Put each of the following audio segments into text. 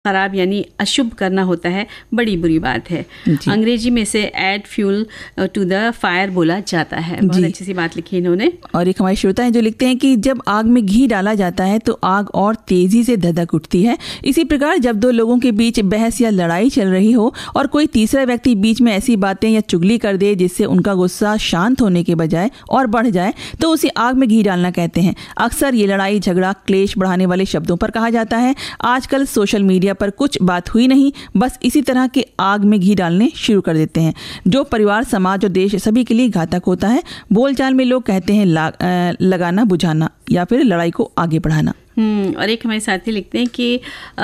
खराब यानी अशुभ करना होता है, बड़ी बुरी बात है। अंग्रेजी में से add fuel to the fire बोला जाता है। बहुत अच्छी सी बात लिखी इन्होंने। और एक हमारे श्रोता हैं जो लिखते हैं कि जब आग में घी डाला जाता है तो आग और तेजी से धधक उठती है। इसी प्रकार जब दो लोगों के बीच बहस या लड़ाई चल रही हो और कोई तीसरा व्यक्ति बीच में ऐसी बातें या चुगली कर दे जिससे उनका गुस्सा शांत होने के बजाय और बढ़ जाए तो उसे आग में घी डालना कहते हैं। अक्सर ये लड़ाई झगड़ा क्लेश बढ़ाने वाले शब्दों पर कहा जाता है। आजकल सोशल मीडिया पर कुछ बात हुई नहीं, बस इसी तरह के आग में घी डालने शुरू कर देते हैं जो परिवार, समाज और देश सभी के लिए घातक होता है। बोलचाल में लोग कहते हैं लगाना बुझाना या फिर लड़ाई को आगे बढ़ाना। और एक हमारे साथी लिखते हैं कि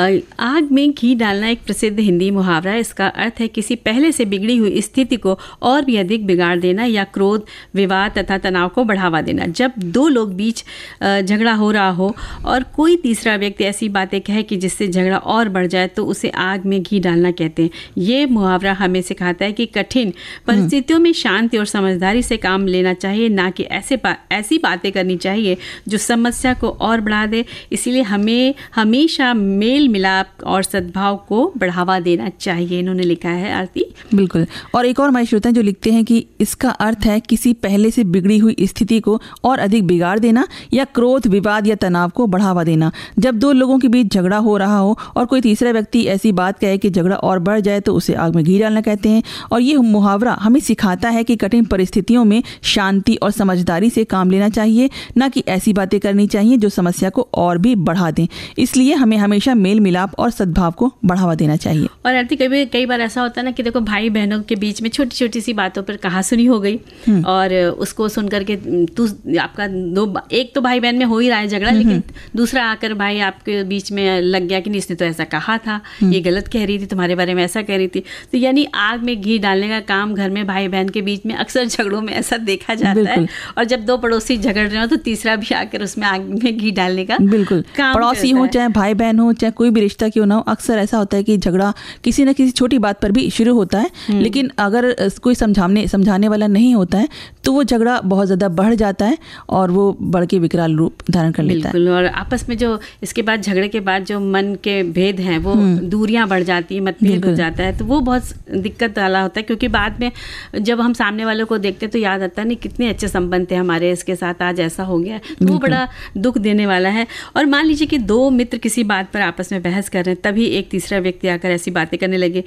आग में घी डालना एक प्रसिद्ध हिंदी मुहावरा है। इसका अर्थ है किसी पहले से बिगड़ी हुई स्थिति को और भी अधिक बिगाड़ देना या क्रोध, विवाद तथा तनाव को बढ़ावा देना। जब दो लोग बीच झगड़ा हो रहा हो और कोई तीसरा व्यक्ति ऐसी बातें कहे कि जिससे झगड़ा और बढ़ जाए तो उसे आग में घी डालना कहते हैं। ये मुहावरा हमें सिखाता है कि कठिन परिस्थितियों में शांति और समझदारी से काम लेना चाहिए, ना कि ऐसी बातें करनी चाहिए जो समस्या को और बढ़ा दे। इसीलिए हमें हमेशा मेल मिलाप और सद्भाव को बढ़ावा देना चाहिए, इन्होंने लिखा है आरती। बिल्कुल। और एक और हमारे श्रोता जो लिखते हैं कि इसका अर्थ है किसी पहले से बिगड़ी हुई स्थिति को और अधिक बिगाड़ देना या क्रोध, विवाद या तनाव को बढ़ावा देना। जब दो लोगों के बीच झगड़ा हो रहा हो और कोई तीसरा व्यक्ति ऐसी बात कहे कि झगड़ा और बढ़ जाए तो उसे आग में घी डालना कहते हैं। और ये मुहावरा हमें सिखाता है कि कठिन परिस्थितियों में शांति और समझदारी से काम लेना चाहिए, ना कि ऐसी बातें करनी चाहिए जो समस्या को और भी बढ़ा दें। इसलिए हमें हमेशा मेल मिलाप और सद्भाव को बढ़ावा देना चाहिए। और आरती कई बार ऐसा होता है ना कि देखो भाई बहनों के बीच में छोटी छोटी सी बातों पर कहासुनी हो गई और उसको सुन करके आपका एक तो भाई बहन में हो ही रहा है झगड़ा, लेकिन दूसरा आकर भाई आपके बीच में लग गया कि नहीं इसने तो ऐसा कहा था, ये गलत कह रही थी, तुम्हारे बारे में ऐसा कह रही थी। तो यानी आग में घी डालने का काम घर में भाई बहन के बीच में अक्सर झगड़ों में ऐसा देखा जाता है। और जब दो पड़ोसी झगड़ रहे हो तो तीसरा भी आकर उसमें आग में घी डालने का बिल्कुल, पड़ोसी हो चाहे भाई बहन हो चाहे कोई भी रिश्ता क्यों ना हो, अक्सर ऐसा होता है कि झगड़ा किसी न किसी छोटी बात पर भी शुरू होता है। लेकिन अगर कोई समझाने वाला नहीं होता है तो वो झगड़ा बहुत ज्यादा बढ़ जाता है और वो बढ़ के विकराल रूप धारण कर लेता है। और आपस में जो इसके बाद झगड़े के बाद जो मन के भेद हैं वो दूरियां बढ़ जाती है, मतभेद हो जाता है, तो वो बहुत दिक्कत वाला होता है। क्योंकि बाद में जब हम सामने वालों को देखते हैं तो याद आता है नहीं कितने अच्छे संबंध थे हमारे, इसके साथ आज ऐसा हो गया, तो वो बड़ा दुख देने वाला है। और मान लीजिए कि दो मित्र किसी बात पर आपस में बहस कर रहे हैं, तभी एक तीसरा व्यक्ति आकर ऐसी बातें करने लगे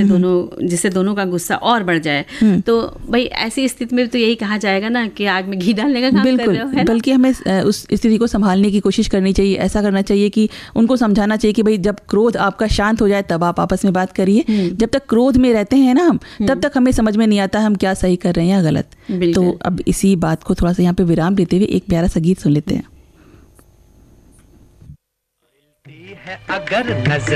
जिससे दोनों का गुस्सा और बढ़ जाए, तो भाई ऐसी स्थिति में तो यही कहा जाएगा ना कि आग में घी डालने का काम कर रहे हो, है ना? बल्कि हमें उस स्थिति को संभालने की कोशिश करनी चाहिए। ऐसा करना चाहिए कि उनको समझाना चाहिए कि भाई जब क्रोध आपका शांत हो जाए तब आप आपस में बात करिए। जब तक क्रोध में रहते हैं ना हम, तब तक हमें समझ में नहीं आता हम क्या सही कर रहे हैं या गलत। तो अब इसी बात को थोड़ा सा यहाँ पे विराम देते हुए एक प्यारा सा गीत सुन लेते हैं। अगर नजर